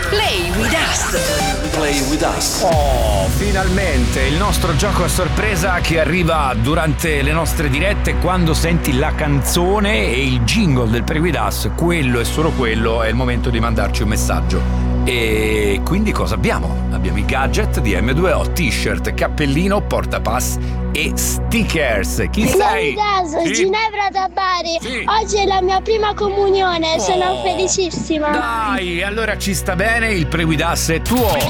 Play with us. Play with us. Oh, finalmente il nostro gioco a sorpresa che arriva durante le nostre dirette. Quando senti la canzone e il jingle del Play with us, quello e solo quello è il momento di mandarci un messaggio. E quindi cosa abbiamo? Abbiamo i gadget di M2O, t-shirt, cappellino, portapass e stickers. Chi sei? Sì. Ginevra da Bari. Sì. Oggi è la mia prima comunione, sono felicissima. Dai, allora ci sta bene, il Play with us è tuo.